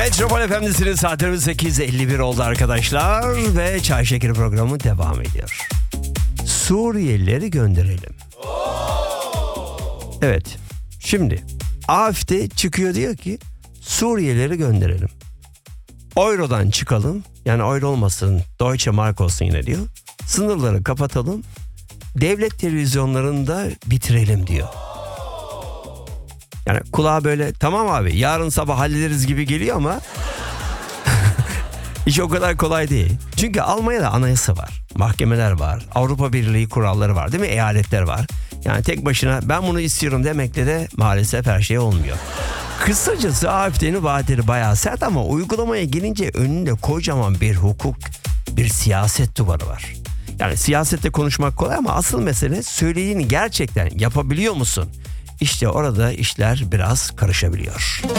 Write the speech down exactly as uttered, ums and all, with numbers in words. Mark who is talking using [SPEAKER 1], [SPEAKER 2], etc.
[SPEAKER 1] Metropol F M'desiniz. Saatlerimiz sekiz elli bir oldu arkadaşlar. Ve Çay Şekeri programı devam ediyor. Suriyelileri gönderelim. Evet. Şimdi A F D çıkıyor, diyor ki Suriyelileri gönderelim. Euro'dan çıkalım. Yani euro olmasın, Deutsche Mark olsun yine diyor. Sınırları kapatalım. Devlet televizyonlarında bitirelim diyor. Yani kulağa böyle tamam abi yarın sabah hallederiz gibi geliyor ama iş o kadar kolay değil. Çünkü Almanya'da anayasa var, mahkemeler var, Avrupa Birliği kuralları var, değil mi? Eyaletler var. Yani tek başına ben bunu istiyorum demekle de maalesef her şey olmuyor. Kısacası A F D'nin vaatleri bayağı sert ama uygulamaya gelince önünde kocaman bir hukuk, bir siyaset duvarı var. Yani siyasette konuşmak kolay ama asıl mesele söylediğini gerçekten yapabiliyor musun? İşte orada işler biraz karışabiliyor.